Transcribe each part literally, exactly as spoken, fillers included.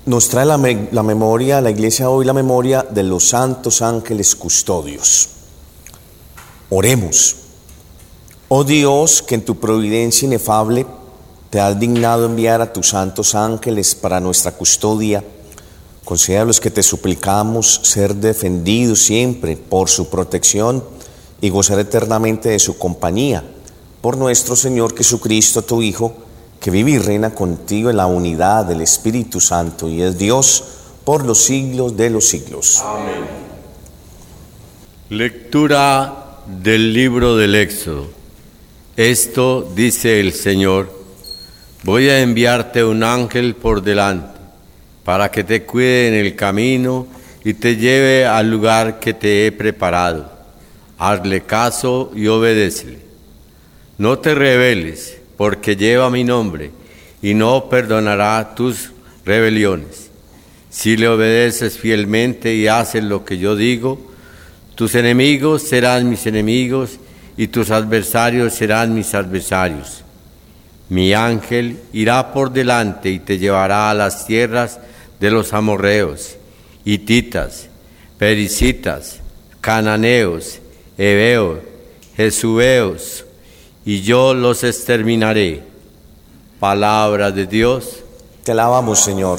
Nos trae la, me- la memoria, la iglesia hoy, la memoria de los santos ángeles custodios. Oremos. Oh Dios, que en tu providencia inefable te has dignado enviar a tus santos ángeles para nuestra custodia, concede a los que te suplicamos ser defendidos siempre por su protección y gozar eternamente de su compañía. Por nuestro Señor Jesucristo, tu Hijo, que vive y reina contigo en la unidad del Espíritu Santo y es Dios por los siglos de los siglos. Amén. Lectura del libro del Éxodo. Esto dice el Señor: voy a enviarte un ángel por delante, para que te cuide en el camino y te lleve al lugar que te he preparado. Hazle caso y obedécele. No te rebeles, porque lleva mi nombre, y no perdonará tus rebeliones. Si le obedeces fielmente y haces lo que yo digo, tus enemigos serán mis enemigos, y tus adversarios serán mis adversarios. Mi ángel irá por delante y te llevará a las tierras de los amorreos, hititas, pericitas, cananeos, heveos, jesueos, y yo los exterminaré. Palabra de Dios. Te alabamos, Señor.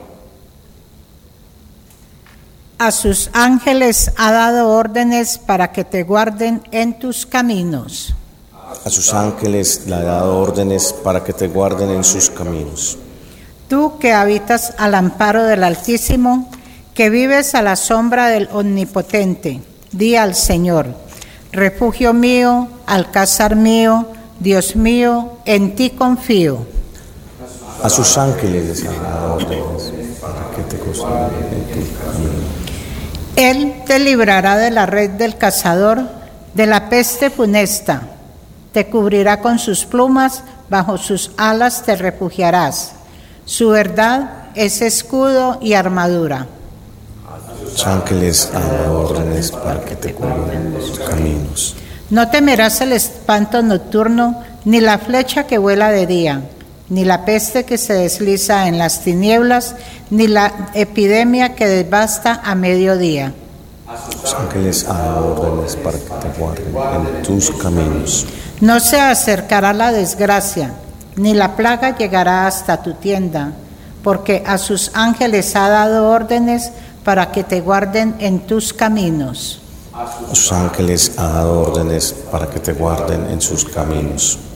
A sus ángeles ha dado órdenes para que te guarden en tus caminos. A sus ángeles le ha dado órdenes para que te guarden en sus caminos. Tú que habitas al amparo del Altísimo, que vives a la sombra del Omnipotente, di al Señor: refugio mío, alcázar mío, Dios mío, en ti confío. A sus ángeles les ha dado órdenes para que te custodien en tu camino. Él te librará de la red del cazador, de la peste funesta. Te cubrirá con sus plumas, bajo sus alas te refugiarás. Su verdad es escudo y armadura. Sus ángeles han dado órdenes para que te cuiden en tus caminos. No temerás el espanto nocturno, ni la flecha que vuela de día, ni la peste que se desliza en las tinieblas, ni la epidemia que devasta a mediodía. Sus ángeles han dado órdenes para que te guarden en tus caminos. No se acercará la desgracia, ni la plaga llegará hasta tu tienda, porque a sus ángeles ha dado órdenes para que te guarden en tus caminos. Sus ángeles han dado órdenes para que te guarden en sus caminos.